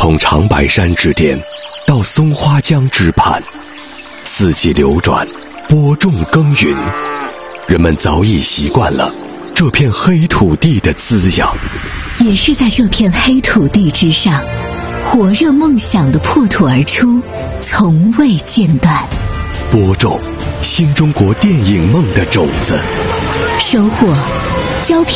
从长白山之巅到松花江之畔，四季流转，播种耕耘，人们早已习惯了这片黑土地的滋养。 也是在这片黑土地之上，火热梦想的破土而出，从未间断。 播种新中国电影梦的种子， 收获胶片